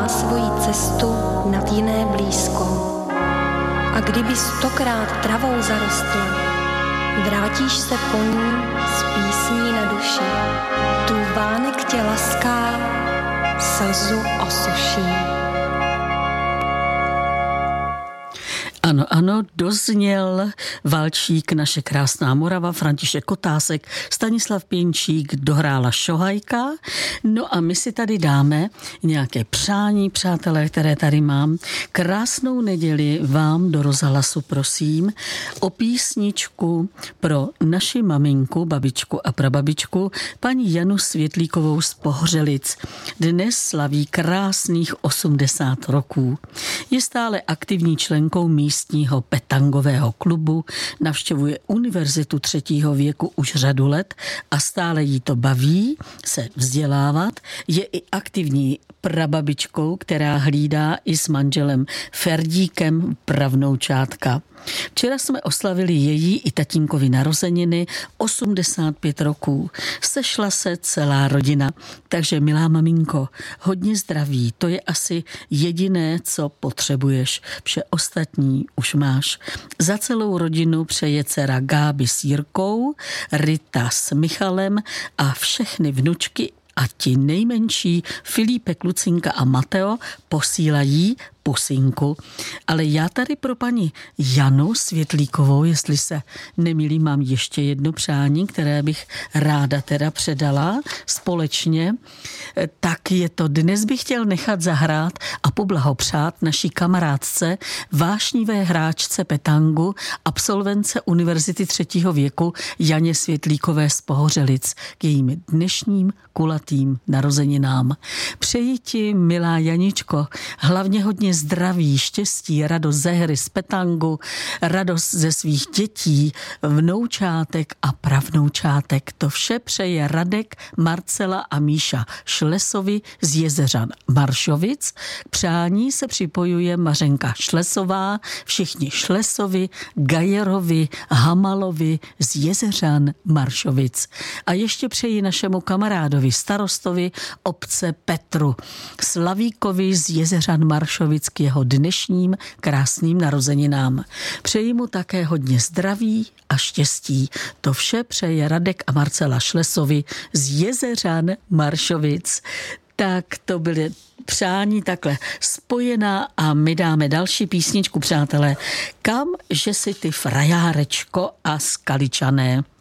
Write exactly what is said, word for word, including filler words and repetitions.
má svoji cestu nad jiné blízko. A kdyby stokrát travou zarostla, vrátíš se po ní s písní na duši. Tu vánek tě laská, slzu osuší. Ano, ano, dozněl valčík Naše krásná Morava, František Kotásek, Stanislav Pěnčík, dohrála Šohajka. No a my si tady dáme nějaké přání, přátelé, které tady mám. Krásnou neděli vám do rozhlasu, prosím, o písničku pro naši maminku, babičku a prababičku, paní Janu Světlíkovou z Pohřelic. Dnes slaví krásných osmdesát roků. Je stále aktivní členkou místního petangového klubu, navštěvuje univerzitu třetího věku už řadu let a stále jí to baví se vzdělávat. Je i aktivní prababičkou, která hlídá i s manželem Ferdíkem pravnoučátka. Včera jsme oslavili její i tatínkovi narozeniny, osmdesát pět roků. Sešla se celá rodina, takže milá maminko, hodně zdraví, to je asi jediné, co potřebuješ. Vše ostatní už máš. Za celou rodinu přeje dcera Gáby s Jirkou, Rita s Michalem a všechny vnučky a ti nejmenší Filipek, Lucinka a Mateo posílají pusinku. Ale já tady pro paní Janu Světlíkovou, jestli se nemýlím, mám ještě jedno přání, které bych ráda teda předala společně, tak je to, dnes bych chtěl nechat zahrát a poblahopřát naší kamarádce, vášnivé hráčce petangu, absolvence Univerzity třetího věku Janě Světlíkové z Pohořelic k jejím dnešním kulatým narozeninám. Přeji ti, milá Janičko, hlavně hodně zdraví, štěstí, radost ze hry z petangu, radost ze svých dětí, vnoučátek a pravnoučátek. To vše přeje Radek, Marcela a Míša Šlesovi z Jezeřan Maršovic. K přání se připojuje Mařenka Šlesová, všichni Šlesovi, Gajerovi, Hamalovi z Jezeřan Maršovic. A ještě přeji našemu kamarádovi starostovi obce Petru Slavíkovi z Jezeřan Maršovic k jeho dnešním krásným narozeninám. Přeji mu také hodně zdraví a štěstí. To vše přeje Radek a Marcela Šlesovi z Jezeřan Maršovic. Tak to byly přání takhle spojená a my dáme další písničku, přátelé. Kam, že si ty frajárečko a skaličané.